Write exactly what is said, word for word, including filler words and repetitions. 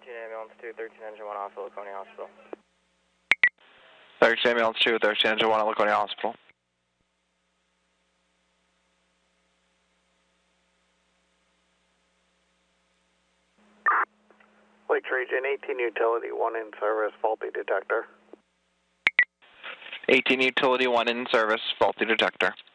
thirteen ambulance two, thirteen engine one off at Laconia Hospital. thirteen ambulance two, thirteen engine one at Laconia Hospital. Lake Trajan, eighteen utility, one in service, faulty detector. eighteen utility, one in service, faulty detector.